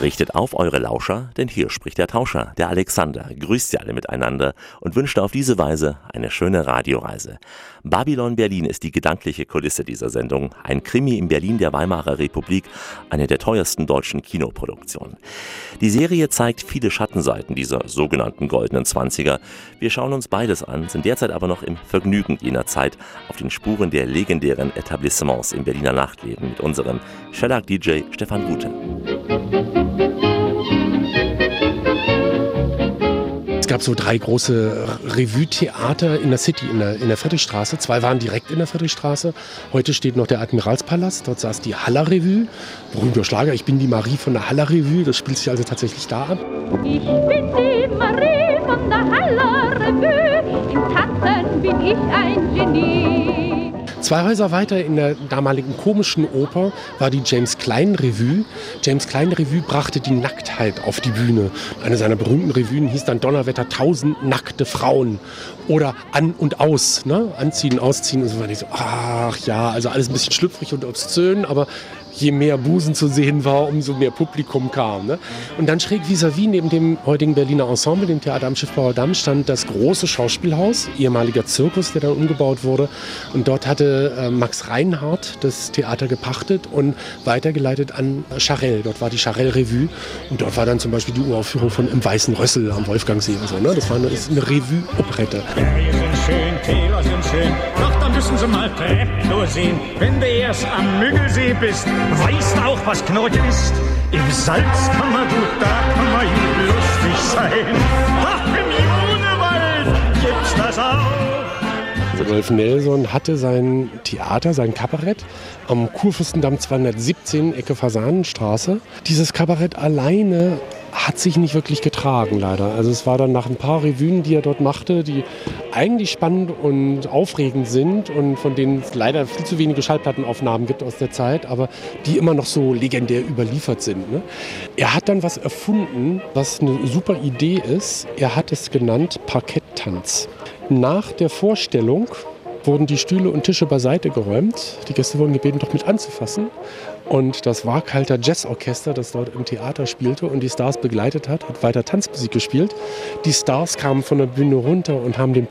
Richtet auf eure Lauscher, denn hier spricht der Tauscher, der Alexander, grüßt sie alle miteinander und wünscht auf diese Weise eine schöne Radioreise. Babylon Berlin ist die gedankliche Kulisse dieser Sendung, ein Krimi in Berlin der Weimarer Republik, eine der teuersten deutschen Kinoproduktionen. Die Serie zeigt viele Schattenseiten dieser sogenannten goldenen Zwanziger. Wir schauen uns beides an, sind derzeit aber noch im Vergnügen jener Zeit, auf den Spuren der legendären Etablissements im Berliner Nachtleben mit unserem Shellac-DJ Stefan Gute. Es gab so 3 große Revue-Theater in der City, in der Friedrichstraße. 2 waren direkt in der Friedrichstraße. Heute steht noch der Admiralspalast. Dort saß die Haller Revue. Berühmter Schlager, ich bin die Marie von der Haller Revue. Das spielt sich also tatsächlich da ab. Ich bin die Marie von der Haller Revue. Im Tanzen bin ich ein Genie. 2 Häuser weiter in der damaligen komischen Oper war die James Klein Revue. James Klein Revue brachte die Nacktheit auf die Bühne. Eine seiner berühmten Revuen hieß dann Donnerwetter 1000 nackte Frauen. Oder An und Aus, ne? Anziehen, ausziehen und so weiter. So, ach ja, also alles ein bisschen schlüpfrig und obszön, aber je mehr Busen zu sehen war, umso mehr Publikum kam. Ne? Und dann schräg vis-à-vis neben dem heutigen Berliner Ensemble, dem Theater am Schiffbauer Damm, stand das große Schauspielhaus, ehemaliger Zirkus, der dann umgebaut wurde. Und dort hatte Max Reinhardt das Theater gepachtet und weitergeleitet an Charell. Dort war die Charell Revue und dort war dann zum Beispiel die Uraufführung von Im Weißen Rössel am Wolfgangsee und so. Ne? Das war eine Revue-Operette. Berge sind schön, Täler sind schön, doch da müssen Sie mal per App nur sehen. Wenn du erst am Müggelsee bist, weißt auch, was Knorke ist. Im Salz kann man gut, da kann man gut lustig sein. Ach, im Junewald gibt's das auch. Rolf Nelson hatte sein Theater, sein Kabarett am Kurfürstendamm 217, Ecke Fasanenstraße. Dieses Kabarett alleine hat sich nicht wirklich getragen, leider. Also es war dann nach ein paar Revuen, die er dort machte, die eigentlich spannend und aufregend sind und von denen es leider viel zu wenige Schallplattenaufnahmen gibt aus der Zeit, aber die immer noch so legendär überliefert sind. Ne? Er hat dann was erfunden, was eine super Idee ist. Er hat es genannt Parketttanz. Nach der Vorstellung wurden die Stühle und Tische beiseite geräumt. Die Gäste wurden gebeten, doch mit anzufassen. Und das Warkalter Jazzorchester, das dort im Theater spielte und die Stars begleitet hat, hat weiter Tanzmusik gespielt. Die Stars kamen von der Bühne runter und haben den